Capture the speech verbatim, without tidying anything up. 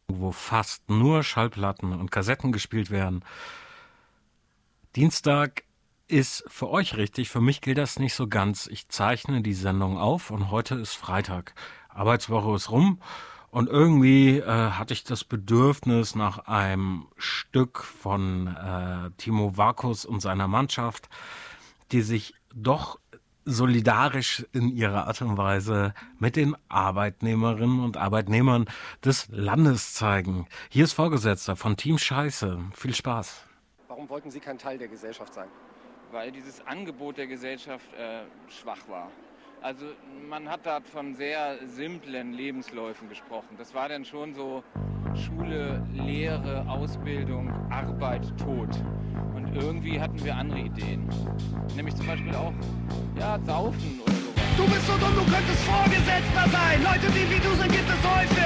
wo fast nur Schallplatten und Kassetten gespielt werden. Dienstag ist für euch richtig, für mich gilt das nicht so ganz. Ich zeichne die Sendung auf und heute ist Freitag. Arbeitswoche ist rum und irgendwie äh, hatte ich das Bedürfnis nach einem Stück von äh, Timo Varkus und seiner Mannschaft, die sich doch solidarisch in ihrer Art und Weise mit den Arbeitnehmerinnen und Arbeitnehmern des Landes zeigen. Hier ist Vorgesetzter von Team Scheiße. Viel Spaß. Warum wollten Sie kein Teil der Gesellschaft sein? Weil dieses Angebot der Gesellschaft äh, schwach war. Also man hat da von sehr simplen Lebensläufen gesprochen. Das war dann schon so Schule, Lehre, Ausbildung, Arbeit, Tod. Und irgendwie hatten wir andere Ideen. Nämlich zum Beispiel auch, ja, Saufen oder sowas. Du bist so dumm, du könntest Vorgesetzter sein. Leute, die wie du sind, gibt es häufig.